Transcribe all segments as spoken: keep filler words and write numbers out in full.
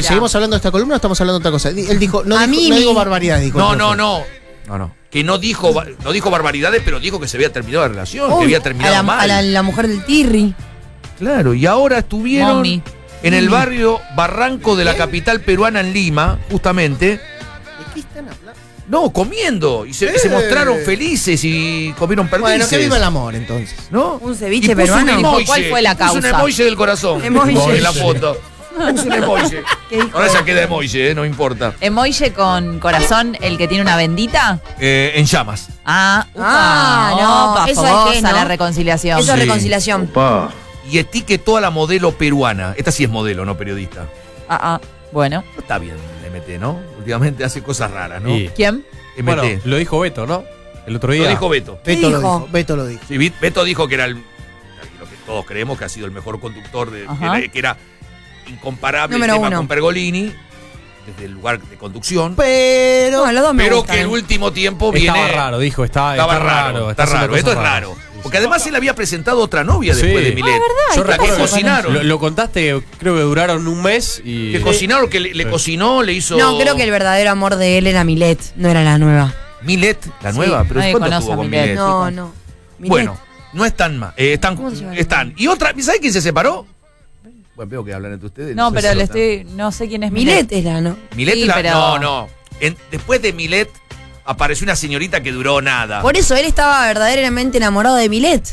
locura. ¿Seguimos hablando de esta columna o estamos hablando de otra cosa? Él dijo, no, A dijo, mí no mi- digo barbaridades, dijo. No, el no, profe. no. No, no. Que no dijo, ba- no dijo barbaridades, pero dijo que se había terminado la relación, que Uy, había a terminado la, mal. a la, la mujer del Tirri. Claro, y ahora estuvieron Mommy. en el barrio Barranco de la capital peruana en Lima, justamente. ¿De qué están hablando? No, comiendo. Y se, Eh. se mostraron felices y comieron perdices. Bueno, que viva el amor, entonces. ¿No? Un ceviche Y puso peruano. un emoji, ¿Cuál fue la puso un causa? emoji del corazón. Emoji. En la foto. Puso un emoji. ¿Qué dijo? Ahora ya queda emoji, eh, no importa. Emoji con corazón, el que tiene una bendita. Eh, en llamas. Ah, upa, Ah, no, opa, eso es fogosa que, ¿no? la reconciliación. Eso es Sí. reconciliación. Y etiquetó a la modelo peruana. Esta sí es modelo, no periodista. Ah, ah, bueno. No está bien M T, ¿no? Últimamente hace cosas raras, ¿no? Y- ¿Quién? M T. Bueno, lo dijo Beto, ¿no? El otro día. Lo dijo Beto. ¿Qué Beto lo dijo? dijo. Beto lo dijo. Sí, Bit- Beto dijo que era el, lo que todos creemos que ha sido el mejor conductor, de, que Ajá. era, que era incomparable Número el tema uno. con Pergolini, desde el lugar de conducción. Pero. No, los dos me Pero gustan. que el último tiempo viene. Estaba raro, dijo. Estaba, Estaba está raro, está haciendo raro. Esto es cosas raro. raras. Sí, Porque sí. además él había presentado otra novia Sí. después de Milet. Yo ¿Y qué recuerdo que pasó con cocinaron. Lo, lo contaste, creo que duraron un mes y. Que cocinaron, que le, le cocinó, le hizo. No, creo que el verdadero amor de él era Milet, no era la nueva. Milet, la nueva. Pero nadie ¿cuánto conoce estuvo a con Milet. Milet? No, chicos. no. Milet. Bueno, no están más. Eh, están. ¿Cómo se llama? Están. Y otra. ¿Sabes quién se separó? Bueno, veo que hablan entre ustedes. No, sé pero si le otra. estoy. No sé quién es Milet es la, ¿no? Milet Sí, la- pero- No, no. En- después de Milet apareció una señorita que duró nada. Por eso él estaba verdaderamente enamorado de Milet.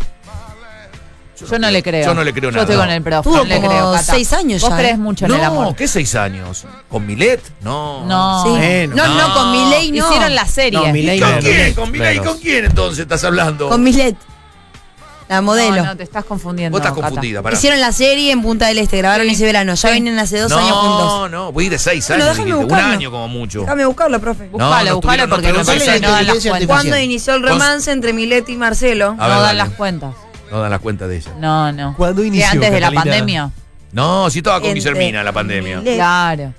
Yo no le creo. Yo no le creo nada. Yo estoy No. con el profe. Tuvo no le como creo, Cata. seis años Vos ya, crees ¿eh? mucho en el No, amor. ¿qué seis años? ¿Con Milet? No. No. Sí. Bueno. no, no, No. con Milei no. Hicieron la serie. No, Milei ¿Y con no. quién? ¿Con Milei? Menos. ¿Con quién entonces estás hablando? Con Milet. La modelo. No, no, te estás confundiendo. Vos estás Cata. confundida, pará. Hicieron la serie en Punta del Este, grabaron Sí. ese verano. Ya Sí. vienen hace dos no, años juntos. No, no, voy de seis Bueno, años. déjame dijiste. Un buscarlo. año como mucho. Déjame buscarlo, profe. Buscalo, No, no buscalo tuvieron- porque no me tuvieron parece seis que no dan las inteligencia cuentas. ¿Cuándo inició el romance entre Milet y Marcelo? A ver, No dan dale. las cuentas. No dan las cuentas de ella. No, no. ¿Cuándo Que inició, antes de la Catalina? pandemia. No, sí estaba con Entre Guillermina la pandemia. Milet. Claro.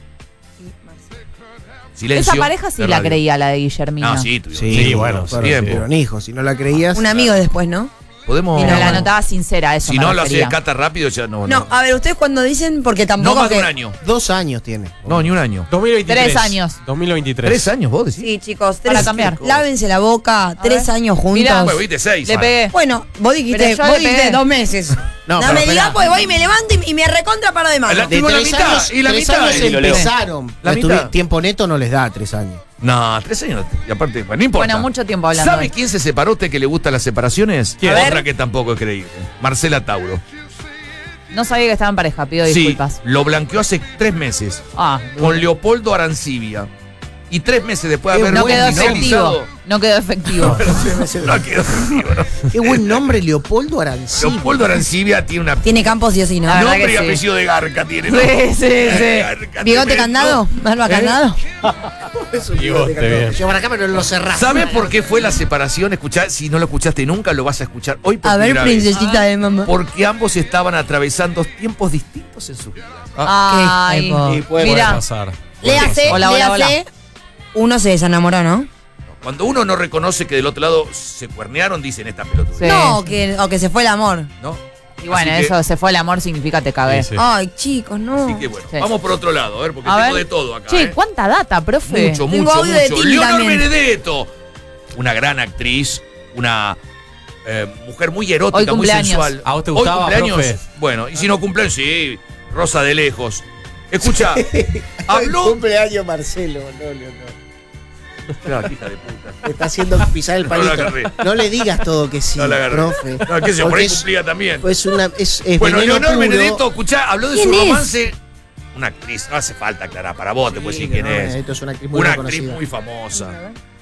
Silencio. Esa pareja sí de la radio. creía, la de Guillermina. No, sí, tuvieron Sí, tiempo, bueno, Fueron- tiempo. tuvieron hijos. Si no la creías. Un amigo después, ¿no? Podemos. Pero la bueno. notaba sincera, eso Si me no lo refería. hace Cata rápido, ya no. No, a ver, ustedes cuando dicen, porque No tampoco más de que- un año. Dos años tiene. No, ni un año. dos mil veintitrés. Tres años. dos mil veintitrés. ¿Tres años vos decís? Sí, chicos, Para tres, cambiar. lávense la boca, tres ver. años juntos. Mirá. Bueno, viste seis. Le ah. pegué. Bueno, vos dijiste, Pero yo vos le dijiste pegué. dos meses. No, No, pero me espera. digas, pues voy y me levanto y, y me recontra paro de mano. La- De Digo, la tres mitad, años, y la tres mitad, años y lo leo. empezaron. La Estuvi- mitad. Tiempo neto no les da tres años. No, tres años. Y aparte, bueno, no importa. Bueno, mucho tiempo hablando. ¿Sabe quién se separó? ¿Usted que le gustan las separaciones? ¿Quién? A Otra ver. que tampoco es creíble. Marcela Tauro. No sabía que estaba en pareja, pido Sí, disculpas. lo blanqueó hace tres meses Ah, con Leopoldo Arancibia. Y tres meses después de haber no quedó oficializado. efectivo. No quedó efectivo. No quedó efectivo, ¿no? Qué buen nombre, Leopoldo Arancibia. Leopoldo Arancibia tiene una Tiene campos sí o sí, ¿no? La verdad nombre que y sí. apellido de Garca tiene. ¿no? Sí, sí, sí. Garca, ¿Bigote tremendo. candado? ¿Barba candado? Es un Bigote, bigote bien. Yo para acá, pero lo cerrás. ¿Sabes por qué fue la separación? Escuchá, si no lo escuchaste nunca, lo vas a escuchar hoy por A ver, primera vez. princesita de mamá. Porque ambos estaban atravesando tiempos distintos en su vida. Ay, Qué hypo. Y puede mira. pasar. Léase, Hola, hola, léase. Uno se desenamoró, ¿no? Cuando uno no reconoce que del otro lado se cuernearon, dicen esta pelotuda. Sí. No, o que, o que se fue el amor. ¿No? Y bueno, Así que- eso, se fue el amor, significa te cagué. Sí, sí. Ay, chicos, no. Así que bueno, Sí. vamos por otro lado, a ver, porque A tengo ver. de todo acá. Che, ¿eh? ¿cuánta data, profe? Mucho, Tengo mucho, audio de mucho. Tini Leonor también. Benedetto, una gran actriz, una eh, mujer muy erótica, Hoy muy cumpleaños. sensual. ¿A vos te Hoy gustaba, cumpleaños, profe? bueno, y si no cumpleaños, sí, Rosa de lejos. Escucha, habló... Cumpleaños Marcelo, no, no, no. Claro, hija de puta. Te está haciendo pisar el No palito. la agarré. No le digas todo que sí, No la agarré. profe. No, qué sé yo, por Porque ahí es- cumplía también. Pues una, es, es Bueno, veneno Leonor puro. Benedetto, escuchá, habló de su ¿Quién es? romance. Una actriz, no hace falta aclarar, para vos te puedes Sí, decir quién no, es. Benedetto es una actriz muy Una reconocida. actriz muy famosa.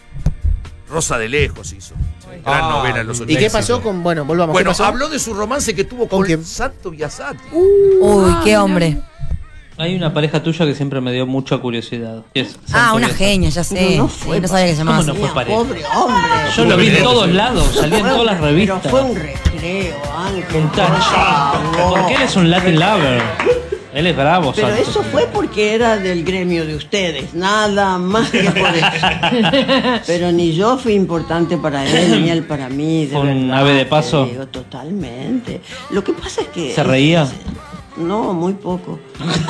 Rosa de lejos hizo. Gran Ah, novela en los ¿y ¿Y ochenta. qué pasó con, bueno, volvamos, Bueno, ¿qué pasó? habló de su romance que tuvo ¿Con con, quién? Santo Biasati. Uy, qué hombre. Hay una pareja tuya que siempre me dio mucha curiosidad. que es Ah, Santo una Biasati. genia, ya sé. no Sí, fue no sabía que se llamaba ¿Cómo así. no fue pareja? Pobre hombre. Yo lo vi en todos lados, salía en todas las revistas. Pero fue un recreo, Ángel. Un tacho. Porque él es un Latin lover. Él es bravo, Pero Santo. eso fue porque era del gremio de ustedes, nada más que por eso. Pero ni yo fui importante para él, ni él para mí. De ¿Fue un verdad, ave de te paso? digo, totalmente. Lo que pasa es que... ¿Se reía? No, muy poco.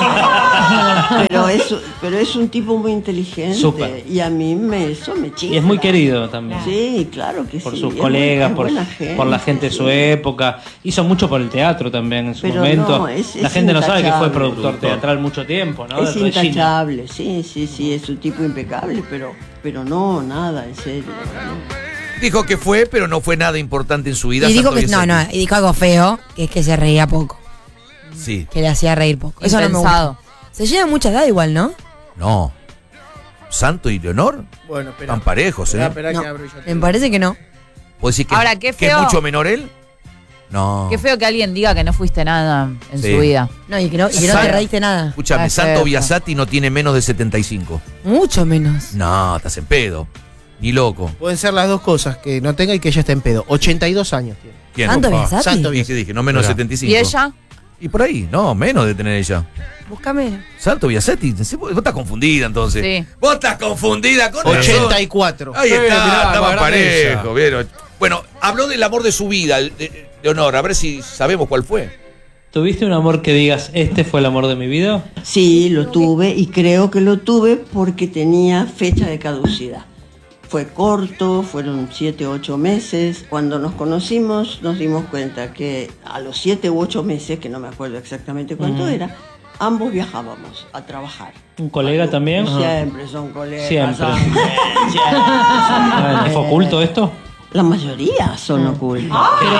pero, es, pero es un tipo muy inteligente. Súper. Y a mí me, eso me chifla. Y es muy querido también. Sí, claro que Por sí. sus es colegas, muy- es por, buena gente, por la gente de su sí. época. Hizo mucho por el teatro también en su Pero momento. no, es- la es gente no sabe que fue intachable. productor teatral mucho tiempo, ¿no? Es De Regina. intachable, sí, sí, sí, es un tipo impecable, pero, pero no, nada, en serio. ¿no? Dijo que fue, pero no fue nada importante en su vida. Y dijo Santo que no, Biasetti. no, y dijo algo feo, que es que se reía poco, Sí. que le hacía reír poco. Eso no me Impensado. gusta. Se lleva mucha edad igual, ¿no? No. Santo y Leonor Bueno, espera. están parejos, ¿eh? Espera, espera No, que abro yo. me parece que no. ¿Puedo decir que, Ahora, qué que es feo. mucho menor él? No. Qué feo que alguien diga que no fuiste nada en Sí. su vida. No, y que no, y que no te Sara. reíste nada. Escúchame, Ah, Santo cierto. Biasati no tiene menos de setenta y cinco. Mucho menos. No, estás en pedo. Ni loco. Pueden ser las dos cosas, que no tenga y que ella esté en pedo. ochenta y dos años tiene. ¿Quién? ¿Santo Opa. Biasati? Santo ¿Y qué dije? No menos de Mirá. setenta y cinco. ¿Y ella? Y por ahí, no, menos de tener ella. Búscame. Santo Biasetti, vos estás confundida entonces. Sí. Vos estás confundida con ochenta y cuatro. Ahí Eh, está, mirá, estaba más grande parejo, ella. ¿vieron? Bueno, habló del amor de su vida, el de Leonor, a ver si sabemos cuál fue. ¿Tuviste un amor que digas, este fue el amor de mi vida? Sí, lo tuve y creo que lo tuve porque tenía fecha de caducidad. Fue corto, fueron siete u ocho meses. Cuando nos conocimos nos dimos cuenta que a los siete u ocho meses, que no me acuerdo exactamente cuánto Mm. era, ambos viajábamos a trabajar. ¿Un colega también? Siempre son colegas. Siempre. siempre, siempre. Bueno, ¿fue oculto esto? La mayoría son ocultos.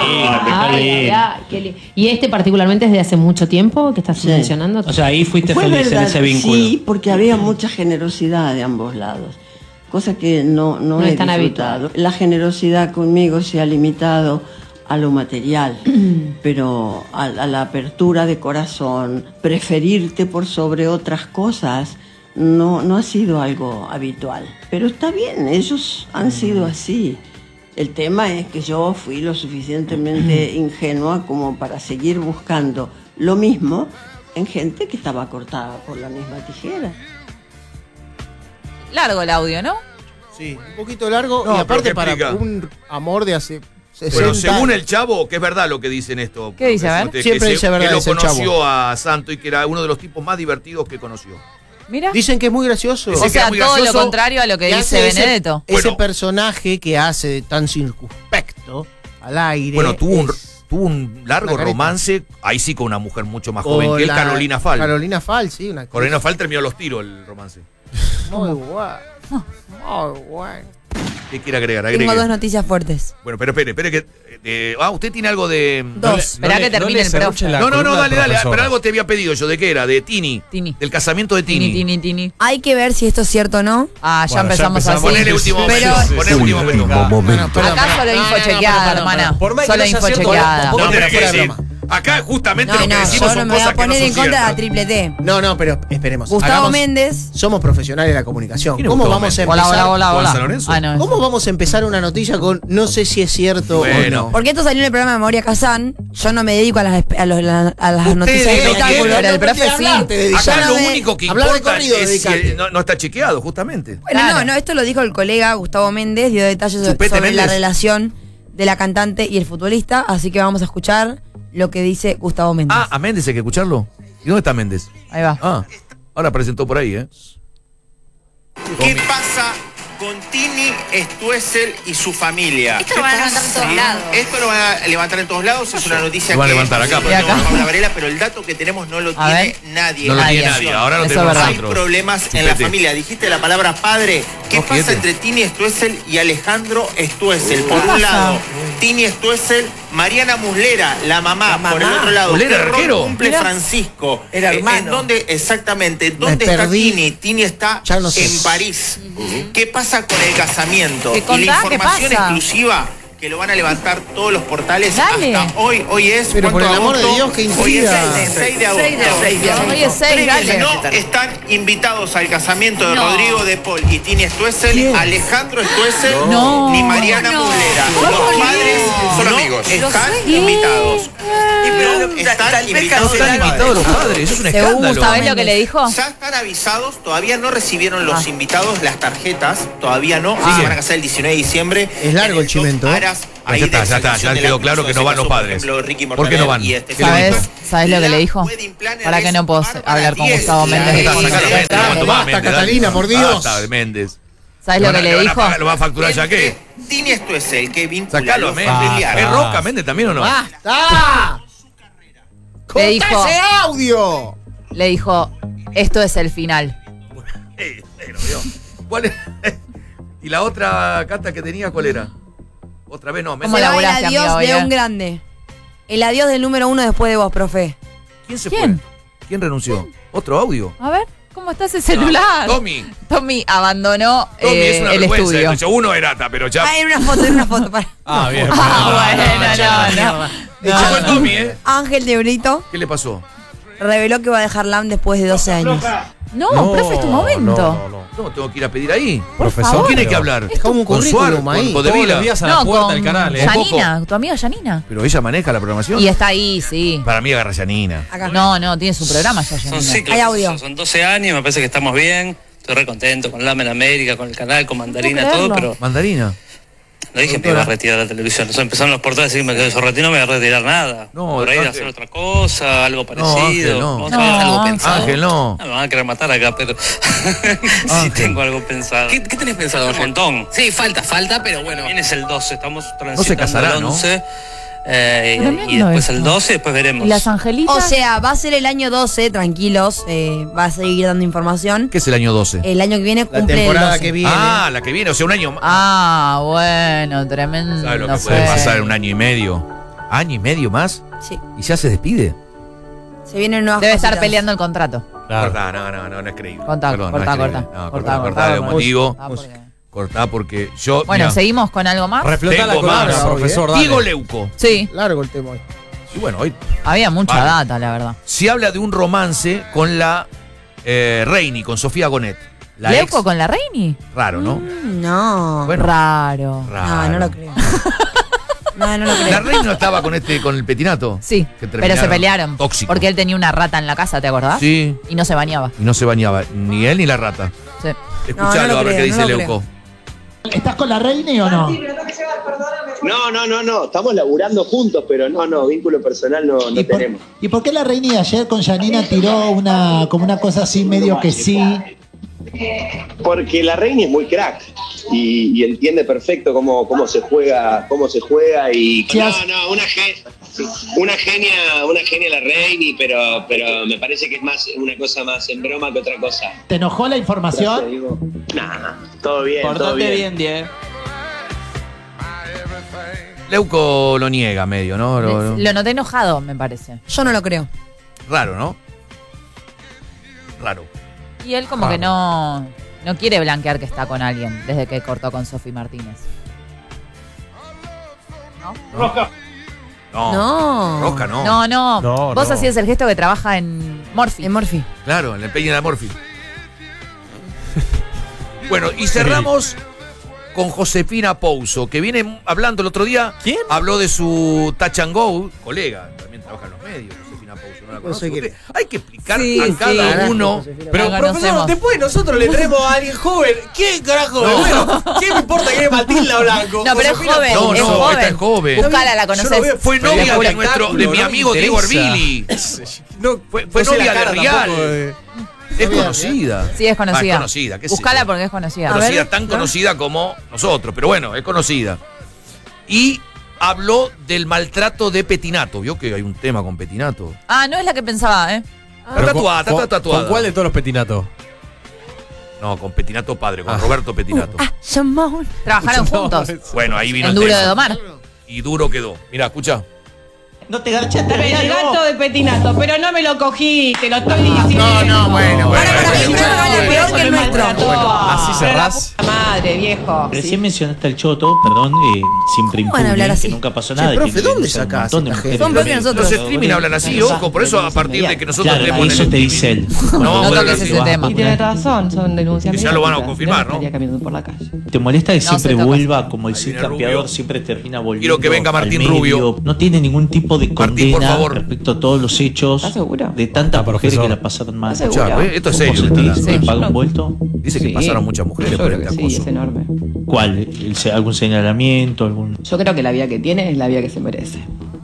Ay, ay, ay, qué li- ¿Y este particularmente es de hace mucho tiempo que estás Sí. mencionando? O sea, ahí fuiste Fue feliz en verdad, ese vínculo. Sí, porque había mucha generosidad de ambos lados, cosa que no, no, No he es tan disfrutado. La generosidad conmigo se ha limitado a lo material, pero a, a la apertura de corazón, preferirte por sobre otras cosas, no, no ha sido algo habitual. Pero está bien, ellos han sido así. El tema es que yo fui lo suficientemente ingenua como para seguir buscando lo mismo en gente que estaba cortada por la misma tijera. Largo el audio, ¿no? Sí, un poquito largo No, y aparte pero ¿qué para explica? un amor de hace sesenta Bueno, según años. el chavo, que es verdad lo que dicen esto. ¿Qué dice? A ver. Ustedes, Siempre que dice verdad, Que lo es el conoció chavo. a Santo y que era uno de los tipos más divertidos que conoció. Mira. Dicen que es muy gracioso. Dice O que sea, es muy todo lo gracioso, contrario a lo que Que dice hace ese- Benedetto. Ese, Bueno. personaje que hace de tan circunspecto al aire. Bueno, tuvo un, es tuvo un largo una careta. romance, ahí sí con una mujer mucho más con joven que él, la- Carolina Fall. Carolina Fall, sí, una Carolina Fall terminó los tiros el romance. muy guay. Muy guay. ¿Qué quiere agregar? Agregue. Tengo dos noticias fuertes. Bueno, pero espere, espere que. eh, ah, usted tiene algo de. Dos. Esperá que termine le el serruche profe. la No, no, no, columna dale, del dale. profesor. Pero algo te había pedido yo. ¿De qué era? De Tini. Tini. Del casamiento de Tini. Tini, tini, tini. Hay que ver si esto es cierto o no. Ah, ya Bueno, ya empezamos empezamos. así. Ponele último Pero- momento. Ponele último momento. Bueno, perdón, Acá perdón. solo No, info no, no, chequeada, perdón, hermana. perdón. Por más que Solo no sea info cierto, chequeada. vos- No vos- tenés que fuera de decir. broma. Acá justamente No, lo que no, decimos yo no son me voy cosas a que no poner son en contra de la ciertas. triple T. No, no, pero esperemos. Gustavo Hagamos- Méndez. Somos profesionales de la comunicación. ¿Quién es ¿Cómo Gustavo vamos a Méndez? Hola, empezar? hola, hola, ¿Juan hola. San Lorenzo? Ah, no. es- ¿Cómo vamos a empezar una noticia con no sé si es cierto Bueno. o no? Porque esto salió en el programa de Moria Kazán. Yo no me dedico a las, a los- a las Ustedes noticias de lo que- espectáculos. pero el profe sí. Acá Yo lo no me- único que hablar de importa corrido, es si dedicate. el- no, no está chequeado, justamente. Bueno, Claro. no, no, esto lo dijo el colega Gustavo Méndez, dio detalles so- Chupete sobre la Méndez. relación de la cantante y el futbolista, así que vamos a escuchar lo que dice Gustavo Méndez. Ah, a Méndez hay que escucharlo. ¿Y dónde está Méndez? Ahí va. Ah, ahora presentó por ahí, ¿eh? ¿Qué pasa con Tini Stoessel y su familia? Esto lo van a levantar en todos Sí. lados. Esto lo van a levantar en todos lados. Es una noticia Lo van a que levantar acá, nosotros pero- tenemos ¿Y acá? Paula Varela, pero el dato que tenemos no lo A tiene ver. nadie. No lo Ah, tiene bien. nadie, ahora lo Eso tenemos es verdad. Hay nosotros. problemas en la Chupete. familia. Dijiste la palabra padre. ¿Qué No, pasa fíjate. entre Tini Stoessel y Alejandro Stoessel? Por ¿Qué un pasa? lado, Tini Stoessel, Mariana Muslera, la mamá. Por el otro lado, Muslera, ¿qué rol arquero. cumple Mirá. Francisco? Era Eh, hermano. ¿En dónde exactamente? ¿Dónde Me está perdí. Tini? Tini está Ya no sé. en París. ¿Qué pasa con el casamiento? ¿Qué Y la contá? ¿Qué información pasa? exclusiva que lo van a levantar todos los portales Dale. hasta hoy. Hoy es. Pero por ¿cuánto el amor de agosto? Dios, qué Hoy es intriga. el seis de agosto. Hoy es seis, dale. Si no están invitados al casamiento de No. Rodrigo de Paul y Tini Stoessel, ¿Quién? Alejandro Stoessel, No. ni Mariana No. Muslera. ¿Cómo Los no? padres Son no amigos. están Lo sé. invitados. Están invitados Están invitados los padres, eso es un Según escándalo. Gustavo ¿Sabés lo que le dijo? Ya están avisados, todavía no recibieron los Ah. invitados las tarjetas, todavía no. Ah. Se van a casar el diecinueve de diciembre. Es largo En el chimento, dos ¿eh? aras, Ah, ahí ya de está, ya está, exaltación ya de quedó la claro cruz. que Se no van casó, los por padres. ejemplo, Ricky ¿Por qué no van? Mortaner y este ¿Qué le ¿Sabes? dijo? ¿Sabes lo que le dijo? Wedding Planner Para que es no puedo Bárbara hablar con Díez, Gustavo la Méndez de ex- Está, sacalo, Méndez, no aguanto más, Basta, Méndez, Catalina, dale. por Dios. Basta, Méndez. ¿Sabes lo que le van a dijo? pagar, ¿Lo va a facturar ya qué? Tini esto es el que vincula Sacalo, lo Méndez. familiar. ¿Es Roca, Méndez también o no? ¡Basta! ¡Corta Le dijo- ese audio! Le dijo, esto es el final. Eh, negro, vio. ¿Cuál es? ¿Y la otra carta que tenía cuál era? Otra vez no, ¿Cómo Se Méndez. va el laburaste, adiós amigo, de hoy, un eh? grande. El adiós del número uno después de vos, profe. ¿Quién se ¿Quién? fue? ¿Quién renunció? ¿Otro audio? A ver, ¿cómo está ese celular? Tommy. Tommy abandonó Tommy eh, es una el vergüenza. estudio. Yo uno era, pero ya. Ah, en una foto, en una foto. Para. Ah, bien. Ah, bien. bueno, no, no. Se fue Tommy, ¿eh? Ángel de Brito ¿Qué le pasó? reveló que va a dejar L A M después de doce años. No, profe, es tu momento. No, no, no. No, tengo que ir a pedir ahí. Profesor. ¿Con quién hay pero- que hablar? Es como un Con Suar, currículum ahí. con Todos Podevila. los días a la No, puerta con del canal, ¿eh? Yanina, tu amiga Yanina. Pero ella maneja la programación. Y está ahí, sí. Para mí agarra Yanina. Acá. No, no, tiene su programa ya, Son Yanina. ciclos, Hay audio. son- son doce años, me parece que estamos bien. Estoy re contento con Lama en América, con el canal, con Mandarina, No puedo todo, creerlo. pero Mandarina. no dije que me iba a retirar de la televisión. Eso empezaron los portales a decirme que eso retiro no me voy a retirar nada. No, Por ahí de Ángel. hacer otra cosa, algo parecido. Ángel, no. Vamos a ver No, algo Ángel. pensado. Ángel, no. Ah, me van a querer matar acá, pero sí Ángel. tengo algo pensado. ¿Qué, qué tenés pensado? Un montón. Sí, falta, falta, pero bueno. Vienes el doce, estamos transitando casará, el ¿no? once. eh, y- Tremendo y después esto. el doce, después veremos. ¿Y las angelitas? O sea, va a ser el año doce, tranquilos. eh, va a seguir dando información. ¿Qué es el año doce? El año que viene La cumple el temporada doce. que viene. Ah, la que viene, o sea, un año más. Ah, bueno, tremendo. ¿Sabes lo que fue. puede pasar en un año y medio? ¿Año y medio más? Sí. ¿Y ya se despide? Se vienen nuevas Debe estar cositas. peleando el contrato. Claro. Cortá, no, no, no, no es creíble. Cortá, Perdón, cortá, no es cortá. creíble. No, Cortá, cortá, cortá, cortá, de cortá. motivo. Ah, porque- Cortá porque yo. Bueno, mirá, ¿seguimos con algo más? Reflotá la Tengo columna, más. profesor, dale. Diego Leuco. Sí, Largo el tema hoy. Y bueno, hoy había mucha Vale. data, la verdad. se habla de un romance con la eh, Reini, con Sofía Gonet. La ¿Leuco ex- con la Reini? Raro, ¿no? Mm, No. Bueno. Raro. No, Raro. no lo creo. No, no lo La creo. Reini no estaba con este, con el petinato. Sí, Que pero terminaron se pelearon. tóxico. Porque él tenía una rata en la casa, ¿te acordás? Sí. Y no se bañaba. Y no se bañaba, ni él ni la rata. Sí. Escuchalo lo a ver creo, qué no dice lo Leuco. ¿Estás con la Reini o no? No, no, no, no. Estamos laburando juntos, pero no, no, vínculo personal no, no ¿Y por, tenemos. ¿Y por qué la Reini ayer con Janina tiró una como una cosa así medio que sí? Porque la Reina es muy crack y, y entiende perfecto cómo, cómo se juega, cómo se juega y. ¿Qué No, hace? no, una, ge- una genia, una genia la Reini, pero, pero me parece que es más una cosa más en broma que otra cosa. ¿Te enojó la información? Nah, todo bien, todo bien. Diego. Leuco lo niega medio, ¿no? Lo- Lo noté enojado, me parece. Yo no lo creo. Raro, ¿no? Raro. Y él como que no, no quiere blanquear que está con alguien desde que cortó con Sofi Martínez. No. No. Rosca no. No, no. No, Vos no. hacías el gesto que trabaja en Morphy. En Morphy. Claro, en el Peña de Morphy. Bueno, y cerramos con Josefina Pouso, que viene hablando el otro día. ¿Quién? Habló de su touch and go, colega, también trabaja en los medios, Josefina Pouso. ¿No la conoce sé quién usted? Hay que explicar Sí, a sí. cada Carajo, uno. Josefina. Pero, La profesor, conocemos. después nosotros le traemos a alguien joven. ¿Qué carajo? No. Bueno, ¿qué me importa que es Matilda Blanco? No, pero es Josefina joven. No, es no, joven. esta es joven. Buscala, la Yo lo conoces. veo Fue Pero novia es de, nuestro, de espectáculo, mi no me amigo Diego interesa. Arbili. No, Fue, fue no sé novia la de cara Rial. tampoco de- Es conocida. Sí, es conocida. Ah, es conocida, qué sé Buscala yo. porque es conocida. Conocida, A ver, tan ¿no? conocida como nosotros, pero bueno, es conocida. Y habló del maltrato de Petinato. ¿Vio que hay un tema con Petinato? Ah, no es la que pensaba, ¿eh? Está Pero tatuada, con- está tatuada. ¿Con cuál de todos los petinatos? No, con Petinato padre, con Ah. Roberto Petinato. Ah, Simón. Trabajaron No, juntos. es- Bueno, ahí vino En el Duro tema. de Domar. Y duro quedó. Mira, escucha. No te garchaste. Pero el gato de Petinato, pero no me lo cogí, te lo estoy diciendo. No, no, bueno, bueno. Para, para mí el programa era peor que el nuestro. Así cerrás. Madre, Dale, viejo. Recién mencionaste al Choto, perdón, eh, siempre van a hablar impune, así? que nunca pasó Che, nada. y profe, que ¿dónde denuncia un sacás montón de esta mujeres. gente? Son peor que nosotros. Los streaming hablan así, ojo, por eso a partir de que nosotros Claro, tenemos eso el te dice él. No, No bueno, toques sí, ese va. tema. Y tienes razón, son denuncias. Que ya lo van a confirmar, ¿no? Estaría caminando por la calle. ¿Te molesta que No, siempre se toca. vuelva como el Ahí Cid viene campeador, Rubio. siempre termina volviendo? Quiero que venga Martín al medio? Rubio. No tiene ningún tipo de Martín, por condena favor. respecto a todos los hechos ¿Estás seguro? de tantas Ah, mujeres profesor. que la pasaron mal. ¿Estás seguro? Escuchá, esto es ¿Cómo serio. sentís? está ¿Te la- paga un vuelto? Dice que Sí. pasaron muchas mujeres Yo por creo este que sí, acoso. es enorme. ¿Cuál? El- se- ¿Algún señalamiento? algún Yo creo que la vida que tiene es la vida que se merece.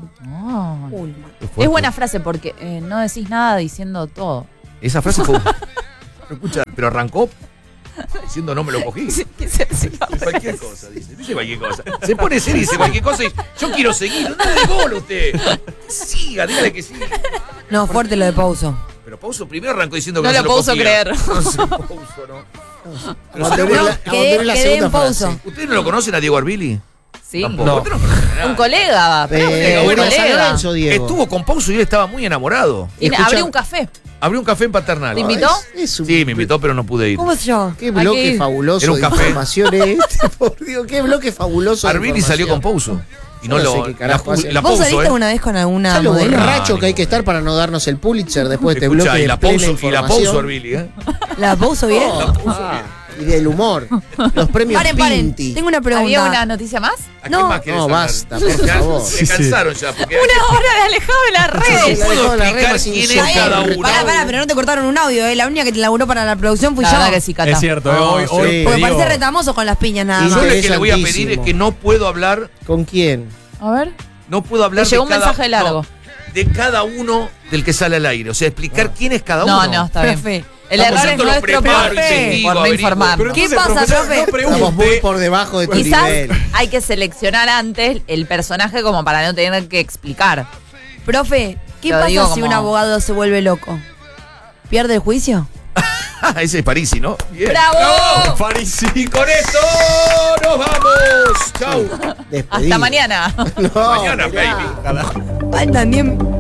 Oh. Es buena frase porque eh, no decís nada diciendo todo. Esa frase fue. Pero escucha, pero arrancó diciendo no me lo cogí. Sí, quise decir la Dice cualquier cosa, dice. Dice cualquier cosa. Se pone serio y dice cualquier cosa y yo quiero seguir. No le dé bola usted. Siga, dígale que sí. No, fuerte lo de Pauso. Pero Pauso primero arrancó diciendo que No no, lo se lo puso cogía. creer. No se Pauso, no. Pero Abandoné ¿sabe- la- quedé- abandoné la quedé segunda en pausa. frase. ¿Ustedes no lo conocen a Diego Arbili? Sí. Tampoco. No. Ustedes no conocen a nadie. Un colega, pero Eh, un bueno, San colega. Lorenzo, Diego. Estuvo con Pauso y él estaba muy enamorado. Y Escucha- abrió un café. Abrió un café en Paternal. ¿Te invitó? Es- es un- Sí, me invitó, pero no pude ir. ¿Cómo se llama? Qué Hay que bloque ir. fabuloso Era un de café. información este, por Dios, qué bloque fabuloso de Arbili salió con información. Pauso. Y Yo no no sé lo. qué La, carajo ju- hace. la ¿Vos Pauso, saliste ¿eh? una vez con alguna ¿Sabes lo modelo? borracho No, que hay que ningún- estar para no darnos el Pulitzer después de este Escuchá, bloque y de la plena Pauso, y la información? Pauso Arbili, ¿eh? ¿La Pauso bien? Ah, y del humor. Los premios Paren, paren. Pinti. Tengo una pregunta. ¿Había una noticia más? ¿A No. quién más querés No, hablar? basta, por Ya favor. Se cansaron ya. Porque Una hora de alejado de las Yo redes. no puedo dejó la explicar red quién es sin cada soporte. uno. Pará, pará, pero no te cortaron un audio, ¿eh? La única que te laburó para la producción fui La yo. verdad que sí, Cata. Es cierto, eh, No, hoy, hoy sí. Porque te digo- parece retamoso con las piñas nada Y más. Yo lo que le voy a pedir es Interesantísimo. que no puedo hablar, ¿Con quién? A ver. no puedo hablar Le llegó de un cada, mensaje largo. no, de cada uno del que sale al aire. O sea, explicar quién es cada No, uno. no, está bien. Profe. El Estamos error es haciendo lo nuestro, preparo, profe, investigo, por no averiguo. informar. Pero ¿Qué entonces, pasa, profesor, profe? No Estamos muy pregunte. por debajo de tu Quizás nivel. hay que seleccionar antes el personaje como para no tener que explicar. Profe, ¿qué Lo pasa digo si como- un abogado se vuelve loco? ¿Pierde el juicio? Ah, ese es Parisi, ¿no? Bien. ¡Bravo! Farisi. Y con esto nos vamos. Chau. Despedido. Hasta mañana. No, Mañana, mirá. baby. Faltan diez